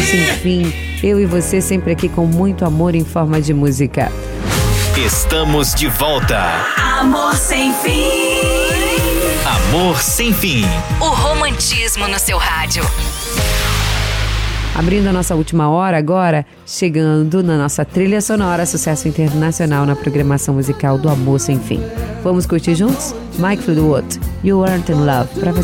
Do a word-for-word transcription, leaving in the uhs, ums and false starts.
sem fim. Eu e você sempre aqui com muito amor em forma de música. Estamos de volta. Amor sem fim. Amor sem fim. O romantismo no seu rádio. Abrindo a nossa última hora agora, chegando na nossa trilha sonora, sucesso internacional na programação musical do Amor Sem Fim. Vamos curtir juntos? Mike Fleetwood, You Weren't in Love, pra